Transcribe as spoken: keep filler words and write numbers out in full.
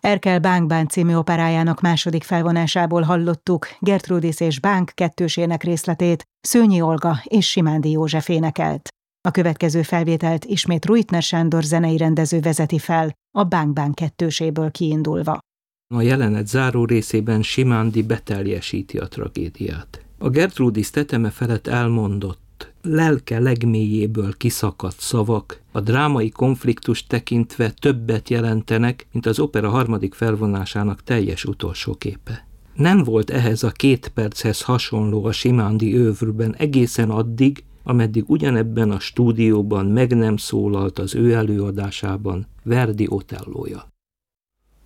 Erkel Bánk-Bán című operájának második felvonásából hallottuk Gertrudis és Bánk kettősének részletét, Szőnyi Olga és Simándi József énekelt. A következő felvételt ismét Ruitner Sándor zenei rendező vezeti fel, a Bánk-Bán kettőséből kiindulva. A jelenet záró részében Simándi beteljesíti a tragédiát. A Gertrudis teteme felett elmondott, lelke legmélyéből kiszakadt szavak a drámai konfliktust tekintve többet jelentenek, mint az opera harmadik felvonásának teljes utolsó képe. Nem volt ehhez a két perchez hasonló a Simándi övürben egészen addig, ameddig ugyanebben a stúdióban meg nem szólalt az ő előadásában Verdi Otellója.